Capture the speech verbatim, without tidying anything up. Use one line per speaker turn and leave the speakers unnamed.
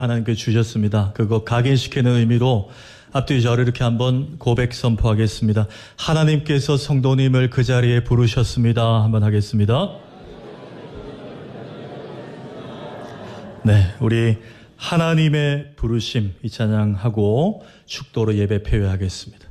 하나님께 주셨습니다. 그거 각인시키는 의미로 앞뒤 저를 이렇게 한번 고백 선포하겠습니다. 하나님께서 성도님을 그 자리에 부르셨습니다. 한번 하겠습니다. 네, 우리 하나님의 부르심 이 찬양하고 축도로 예배 폐회하겠습니다.